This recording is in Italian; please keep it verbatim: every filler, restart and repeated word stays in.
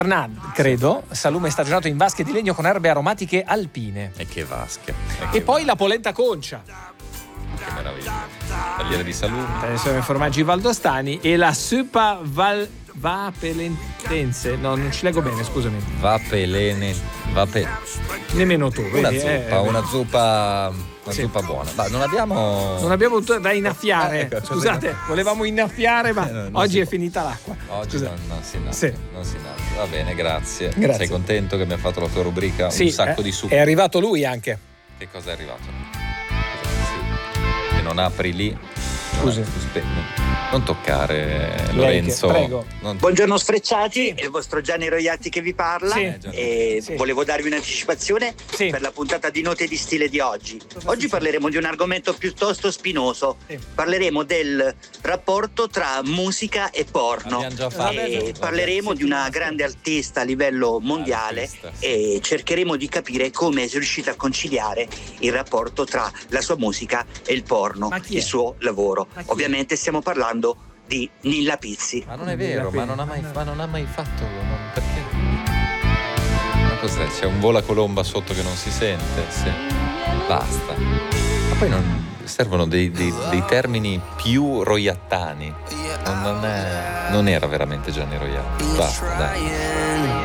Arnad, credo, salume stagionato in vasche di legno con erbe aromatiche alpine. E che vasche. E, che poi vasche. la polenta concia. Che meraviglia. Tagliere di salume. Adesso i formaggi valdostani e la suppa val... vapelentense. No, non ci leggo bene, scusami. Vapelene. Vape. Nemmeno tu, Una vedi? zuppa, eh, una zuppa. Una Sì. zuppa buona. Ma non abbiamo. Non abbiamo tutto da innaffiare. Eh, ecco, Scusate, volevamo innaffiare, ma Eh, non- non oggi si è può. finita l'acqua. Oggi Scusa. non, non si naviga. Sì. Non si naviga. Va bene, grazie. Grazie. Sei contento che mi ha fatto la tua rubrica? Sì, Un sacco eh, di succo. è arrivato lui anche. Che cosa è arrivato? Sì. Che non apri lì. Scusi. Spe- Non toccare Lei Lorenzo. che- prego. Non- Buongiorno sfrecciati, è il vostro Gianni Roiatti che vi parla. Sì. E Sì. volevo darvi un'anticipazione Sì. per la puntata di Note di Stile di oggi. Cosa Oggi succede? parleremo di un argomento piuttosto spinoso. Sì. Parleremo del rapporto tra musica e porno. L'abbiamo già fatto. E parleremo di una grande artista a livello mondiale Artista, sì. e cercheremo di capire come è riuscita a conciliare il rapporto tra la sua musica e il porno, Ma chi è? il suo lavoro. Ma chi è? Ovviamente stiamo parlando di Nilla Pizzi. Ma non è vero, ma non ha mai, ma non ha mai fatto. non- perché? Ma cos'è? C'è un volacolomba sotto che non si sente? Sì. Basta. Ma poi non servono dei, dei- dei termini più roiattani. Non, non è- non era veramente Gianni Roiatti. Basta, dai.